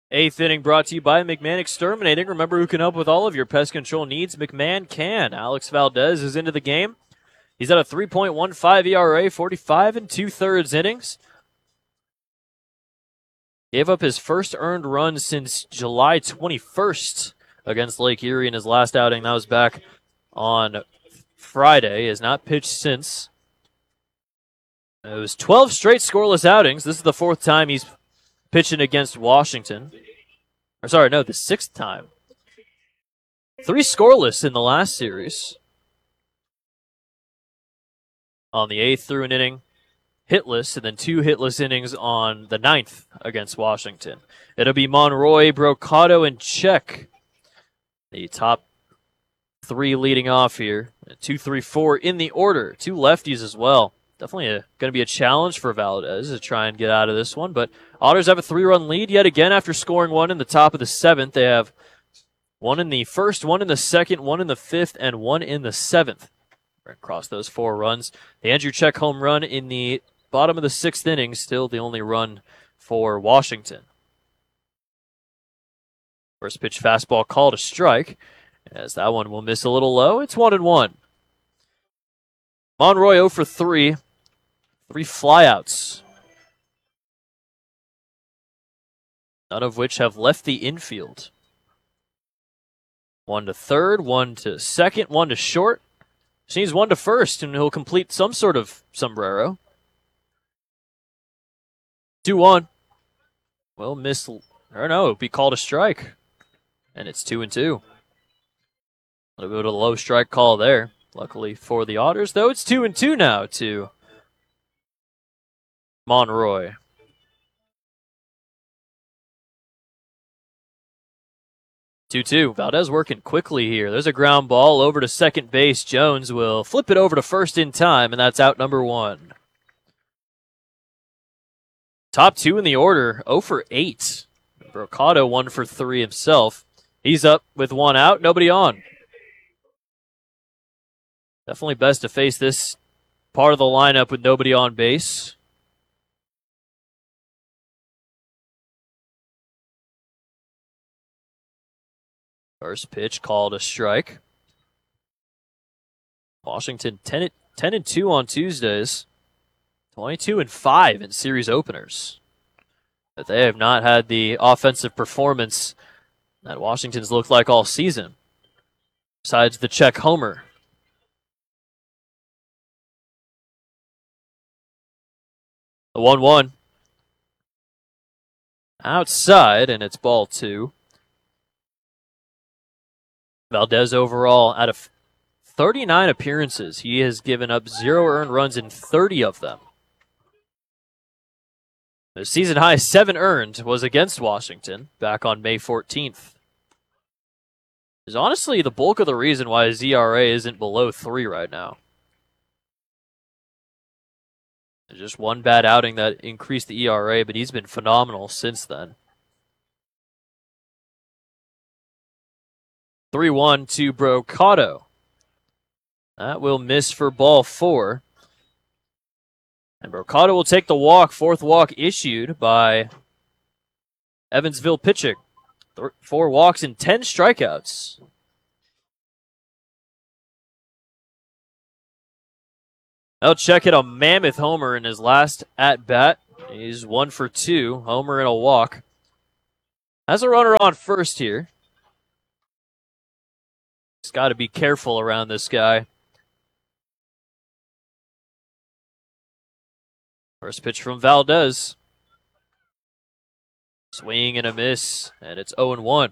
Eighth inning brought to you by McMahon Exterminating. Remember who can help with all of your pest control needs? McMahon can. Alex Valdez is into the game. He's at a 3.15 ERA, 45 and 2/3 innings. Gave up his first earned run since July 21st against Lake Erie in his last outing. That was back on Friday. He has not pitched since. It was 12 straight scoreless outings. This is the fourth time he's pitching against Washington. The sixth time. 3 scoreless in the last series. On the 8th through an inning, hitless, and then 2 hitless innings on the 9th against Washington. It'll be Monroy, Brocado, and Check. The top 3 leading off here. 2, 3, 4 in the order. 2 lefties as well. Definitely going to be a challenge for Valdez to try and get out of this one. But Otters have a 3-run lead yet again after scoring 1 in the top of the 7th. They have 1 in the first, 1 in the second, 1 in the 5th, and 1 in the 7th. Across those 4 runs. The Andrew Check home run in the bottom of the 6th inning, still the only run for Washington. First pitch fastball called a strike, as that one will miss a little low. It's 1-1. Monroy 0 for 3. 3 flyouts. None of which have left the infield. 1 to third, 1 to second, 1 to short. Just needs 1 to first, and he'll complete some sort of sombrero. 2-1. Will miss, or no, it'll be called a strike. And it's 2-2. A little bit of a low strike call there. Luckily for the Otters, though, it's 2-2 now to Monroy. Two. Valdez working quickly here. There's a ground ball over to second base. Jones will flip it over to first in time, and that's out number 1. Top 2 in the order, 0 for 8. Brocado 1 for 3 himself. He's up with 1 out, nobody on. Definitely best to face this part of the lineup with nobody on base. First pitch called a strike. Washington 10-2 on Tuesdays. 22-5 in series openers. But they have not had the offensive performance that Washington's looked like all season. Besides the Check homer. The 1-1. Outside, and it's ball 2. Valdez overall, out of 39 appearances, he has given up 0 earned runs in 30 of them. The season high 7 earned was against Washington back on May 14th. Is honestly the bulk of the reason why his ERA isn't below 3 right now. There's just one bad outing that increased the ERA, but he's been phenomenal since then. 3-1 to Brocado. That will miss for ball 4. And Brocado will take the walk. 4th walk issued by Evansville pitching. 4 walks and 10 strikeouts. Check hit a mammoth homer in his last at-bat. He's 1 for 2. Homer and a walk. Has a runner on first here. He's got to be careful around this guy. First pitch from Valdez. Swing and a miss, and it's 0-1.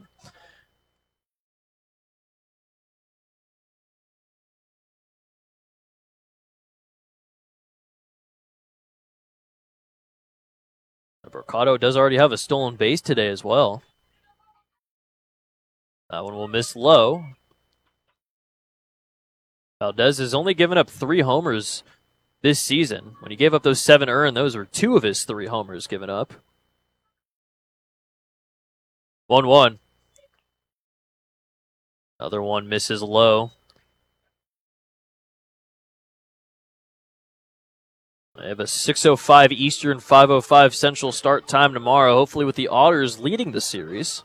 Brocado does already have a stolen base today as well. That one will miss low. Valdez has only given up 3 homers this season. When he gave up those 7 earned, those were 2 of his 3 homers given up. 1-1. Another one misses low. They have a 6:05 Eastern, 5:05 Central start time tomorrow, hopefully with the Otters leading the series.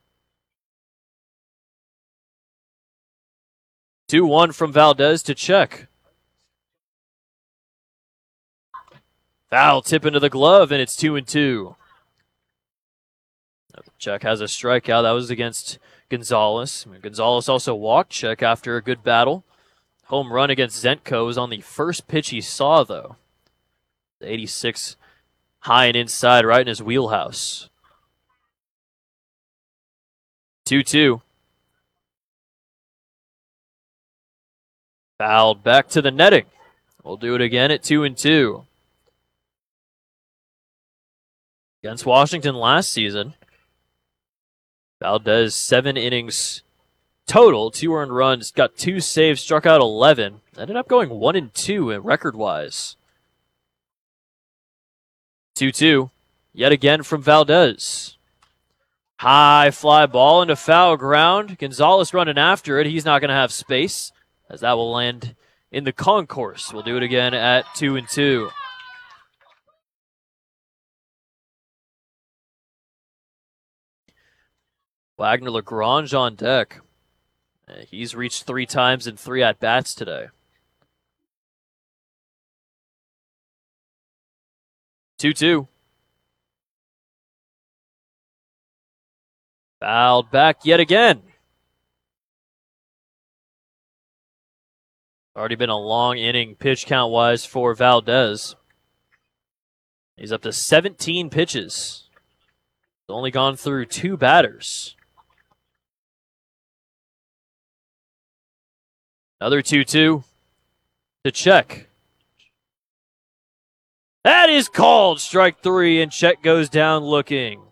2-1 from Valdez to Cech. Foul tip into the glove, and it's 2-2. Cech has a strikeout. That was against Gonzalez. Gonzalez also walked Cech after a good battle. Home run against Zentko was on the first pitch he saw, though. The 86 high and inside, right in his wheelhouse. 2-2. Fouled back to the netting. We'll do it again at 2-2. Against Washington last season, Valdez 7 innings total, 2 earned runs, got 2 saves, struck out 11. Ended up going 1-2 record-wise. 2-2, yet again from Valdez. High fly ball into foul ground. Gonzalez running after it. He's not going to have space, as that will land in the concourse. We'll do it again at 2-2. Wagner Lagrange on deck. He's reached 3 times in 3 at-bats today. 2-2. Fouled back yet again. Already been a long inning pitch count-wise for Valdez. He's up to 17 pitches. He's only gone through 2 batters. Another 2-2 to Cech. That is called strike 3, and Cech goes down looking.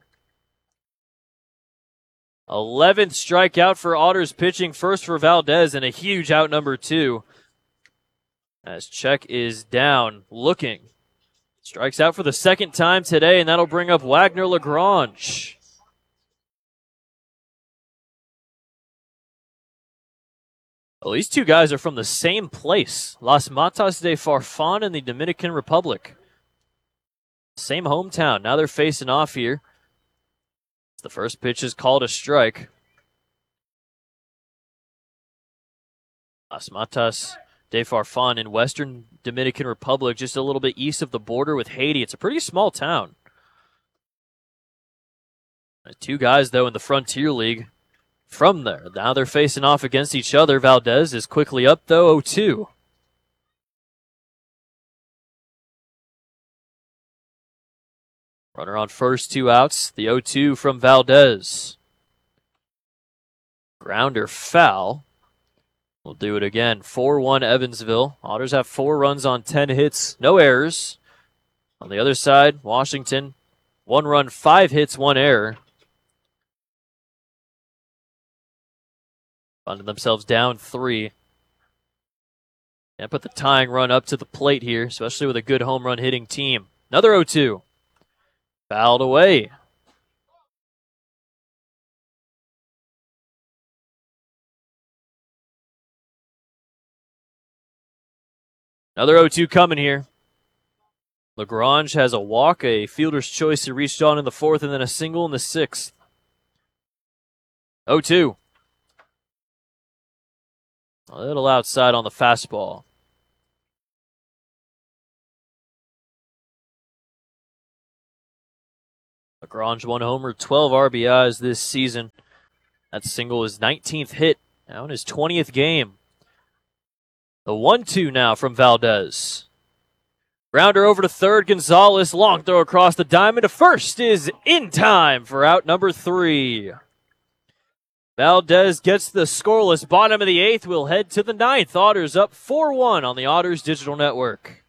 11th strikeout for Otters pitching, first for Valdez, and a huge out number 2. As Cech is down looking. Strikes out for the 2nd time today, and that'll bring up Wagner Lagrange. Well, these 2 guys are from the same place, Las Matas de Farfán in the Dominican Republic. Same hometown. Now they're facing off here. The first pitch is called a strike. Las Matas de Farfán in western Dominican Republic, just a little bit east of the border with Haiti. It's a pretty small town. 2 guys, though, in the Frontier League from there. Now they're facing off against each other. Valdez is quickly up, though, 0-2. Runner on first, 2 outs. The 0-2 from Valdez. Grounder foul. We'll do it again. 4-1 Evansville. Otters have 4 runs on 10 hits. No errors. On the other side, Washington, 1 run, 5 hits, 1 error. Finding themselves down 3. Can't put the tying run up to the plate here, especially with a good home run hitting team. Another 0-2. Fouled away. Another 0-2 coming here. Lagrange has a walk, a fielder's choice he reached on in the 4th, and then a single in the 6th. 0-2. A little outside on the fastball. Lagrange 1 homer, 12 RBIs this season. That single is 19th hit, now in his 20th game. The 1-2 now from Valdez. Grounder over to third, Gonzalez, long throw across the diamond to first is in time for out number 3. Valdez gets the scoreless bottom of the 8th. We'll head to the 9th. Otters up 4-1 on the Otters Digital Network.